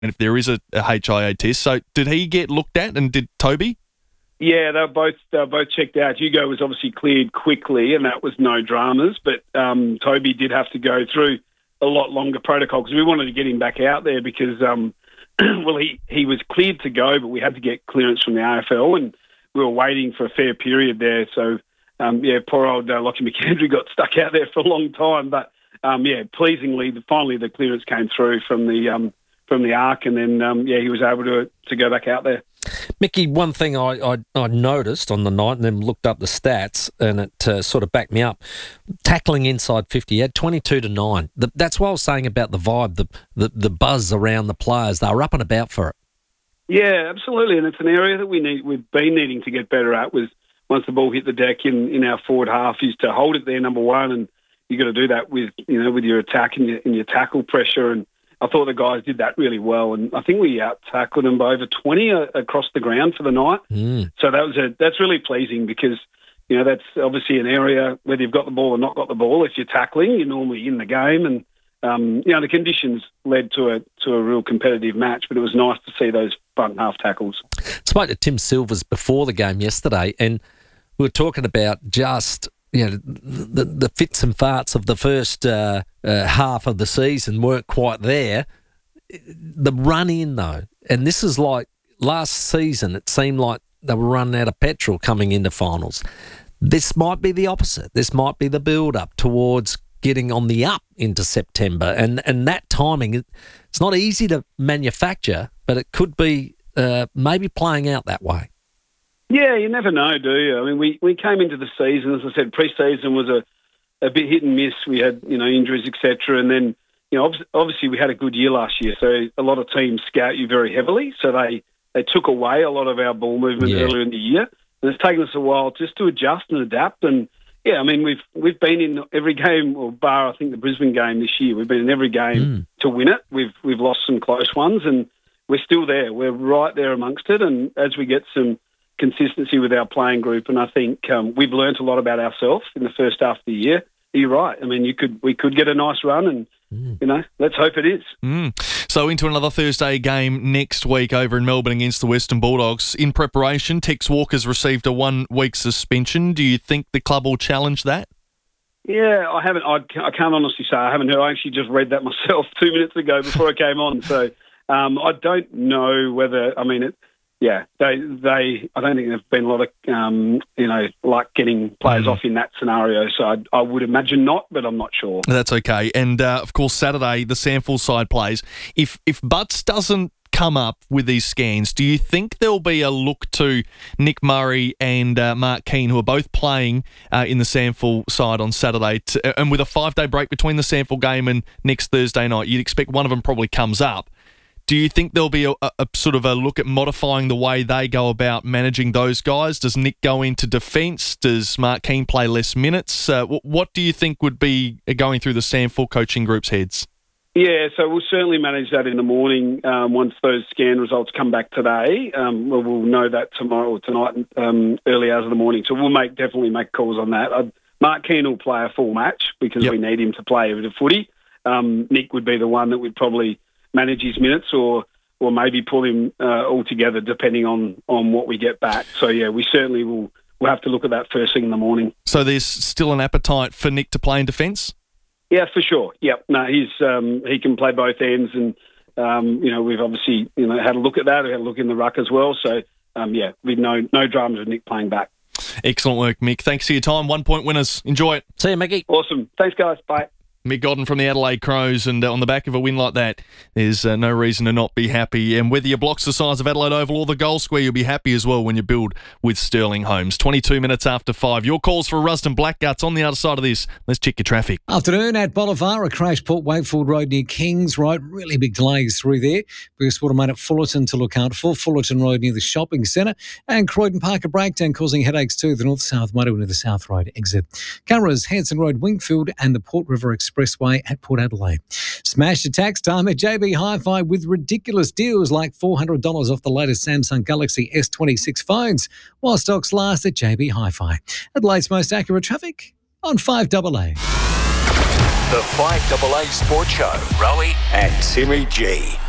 if there is a HIA test. So did he get looked at, and did Toby? Yeah, they were both checked out. Hugo was obviously cleared quickly, and that was no dramas. But Toby did have to go through a lot longer protocol because we wanted to get him back out there because, well, he was cleared to go, but we had to get clearance from the AFL, and we were waiting for a fair period there. So, poor old Lockie McAndrew got stuck out there for a long time. But, pleasingly, finally the clearance came through from the ARC, and then, he was able to go back out there. Mickey, one thing I noticed on the night and then looked up the stats, and it sort of backed me up. Tackling inside 50, you had 22-9. That's what I was saying about the vibe, the buzz around the players. They were up and about for it. Yeah, absolutely, and it's an area that we've been needing to get better at. Was once the ball hit the deck in our forward half, is to hold it there, number one, and you got to do that with your attack and your tackle pressure. And I thought the guys did that really well, and I think we out-tackled them by over 20 across the ground for the night. So that's really pleasing because, that's obviously an area, whether you've got the ball or not got the ball, if you're tackling, you're normally in the game. And, the conditions led to a real competitive match, but it was nice to see those front half tackles. Spoke to Tim Silvers before the game yesterday, and we were talking about just the fits and farts of the first half of the season weren't quite there. The run in, though, and this is like last season, it seemed like they were running out of petrol coming into finals. This might be the opposite. This might be the build-up towards getting on the up into September. And that timing, it's not easy to manufacture, but it could be maybe playing out that way. Yeah, you never know, do you? I mean, we came into the season, as I said, pre-season was a bit hit and miss. We had, injuries, etc. And then, obviously we had a good year last year. So a lot of teams scout you very heavily. So they took away a lot of our ball movement earlier in the year. And it's taken us a while just to adjust and adapt. And, yeah, I mean, we've been in every game, or bar, I think, the Brisbane game this year. We've been in every game to win it. We've lost some close ones, and we're still there. We're right there amongst it. And as we get some consistency with our playing group, and I think we've learnt a lot about ourselves in the first half of the year. You're right. I mean, we could get a nice run, and let's hope it is. So into another Thursday game next week over in Melbourne against the Western Bulldogs. In preparation, Tex Walker's received a 1-week suspension. Do you think the club will challenge that? Yeah, I haven't. I can't honestly say I haven't heard. I actually just read that myself 2 minutes ago before I came on. So I don't know whether. I mean, I don't think there's been a lot of, like getting players off in that scenario. So I would imagine not, but I'm not sure. That's okay. And, of course, Saturday, the Sandford side plays. If Butts doesn't come up with these scans, do you think there'll be a look to Nick Murray and Mark Keane, who are both playing in the Sandford side on Saturday, and with a 5-day break between the Sandford game and next Thursday night, you'd expect one of them probably comes up. Do you think there'll be a sort of a look at modifying the way they go about managing those guys? Does Nick go into defence? Does Mark Keane play less minutes? What do you think would be going through the Sandford coaching group's heads? Yeah, so we'll certainly manage that in the morning once those scan results come back today. We'll know that tomorrow or tonight, early hours of the morning. So we'll definitely make calls on that. Mark Keane will play a full match because we need him to play a bit of footy. Nick would be the one that would probably manage his minutes or maybe pull him all together depending on what we get back. So, yeah, we certainly we'll have to look at that first thing in the morning. So there's still an appetite for Nick to play in defence? Yeah, for sure. Yep. No, he can play both ends, and we've obviously had a look at that. We had a look in the ruck as well. So with no dramas with Nick playing back. Excellent work, Mick. Thanks for your time. 1 point winners. Enjoy it. See you, Mickey. Awesome. Thanks, guys. Bye. Mick Godden from the Adelaide Crows, and on the back of a win like that, there's no reason to not be happy. And whether your block's the size of Adelaide Oval or the goal square, you'll be happy as well when you build with Sterling Homes. 22 minutes after 5. Your calls for Rusden Blackguts on the other side of this. Let's check your traffic. Afternoon at Bolivar, a crash Port Wakefield Road near Kings Road. Really big delays through there. Biggest water main at Fullerton to look out for. Fullerton Road near the shopping centre. And Croydon Park a breakdown causing headaches too. The north-south motorway near the South Road exit. Cameras, Hanson Road, Wingfield and the Port River Expressway at Port Adelaide. Smash the tax time at JB Hi-Fi with ridiculous deals like $400 off the latest Samsung Galaxy S26 phones while stocks last at JB Hi-Fi. Adelaide's most accurate traffic on 5AA. The 5AA Sports Show, Rowie and Timmy G.